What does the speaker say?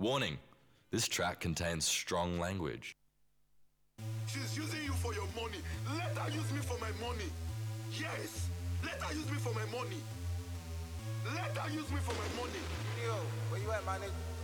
Warning, this track contains strong language. She's using you for your money. Let her use me for my money. Yes, let her use me for my money. Let her use me for my money. Yo, where you at, my nigga?